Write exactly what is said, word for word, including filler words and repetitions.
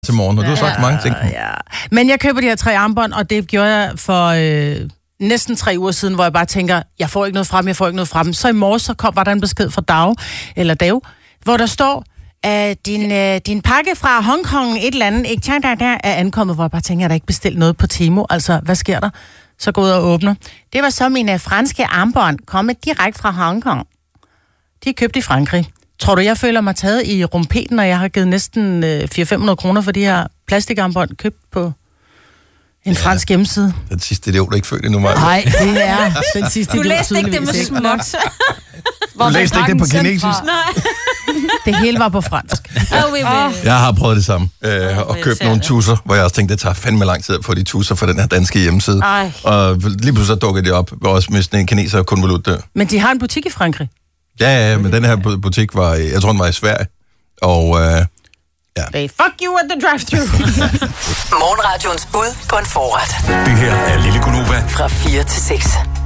til morgen, og du har sagt ja, mange ting. Ja. Men jeg køber de her tre armbånd, og det gjorde jeg for øh, næsten tre uger siden, hvor jeg bare tænker, jeg får ikke noget fra dem, jeg får ikke noget fra dem. Så i morges så kom, var der en besked fra Dag, eller Dav, hvor der står, at din, øh, din pakke fra Hongkong, et eller andet, ikke der, der, er ankommet, hvor jeg bare tænker, jeg har da ikke bestilt noget på Temu. Altså, hvad sker der? Så går jeg ud og åbner. Det var så mine franske armbånd, kommet direkte fra Hongkong. De er købt i Frankrig. Tror du, jeg føler mig taget i rumpeten, når jeg har givet næsten øh, fire til fem hundrede kroner for de her plastikarmbånd købt på en ja, fransk hjemmeside? Den sidste idiot er ikke født endnu, Maja. Nej, det er den sidste idiot. Du læste ikke det med småt. Du læste ikke det på kinesisk? Nej. Det hele var på fransk. Oh, oui, oui. Jeg har prøvet det samme. Øh, og købt nogle tusser, hvor jeg også tænkte, det tager fandme lang tid at få de tusser fra den her danske hjemmeside. Ej. Og lige pludselig så dukkede de op, hvor også med sådan en kineser kun ville ud dø. Men de har en butik i Frankrig. Ja, ja, men den her butik var, jeg tror, den var i Sverige. Og øh, ja. They fuck you at the drive-thru. Morgenradions bud på en forret. Det her er Lille Gunova Fra fire til seks.